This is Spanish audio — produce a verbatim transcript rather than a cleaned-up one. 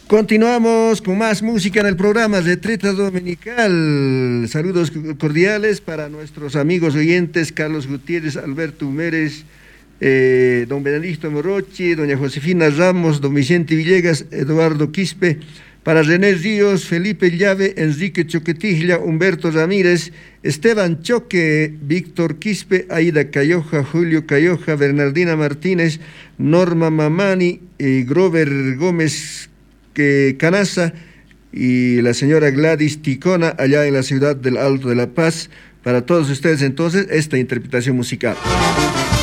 Continuamos con más música en el programa Retreta Dominical. Saludos cordiales para nuestros amigos oyentes, Carlos Gutiérrez, Alberto Humérez, eh, don Benedicto Morochi, doña Josefina Ramos, don Vicente Villegas, Eduardo Quispe, para René Ríos, Felipe Llave, Enrique Choquetilla, Humberto Ramírez, Esteban Choque, Víctor Quispe, Aida Cayoja, Julio Cayoja, Bernardina Martínez, Norma Mamani, eh, Grover Gómez que Canaza y la señora Gladys Ticona allá en la ciudad del Alto de La Paz. Para todos ustedes entonces esta interpretación musical.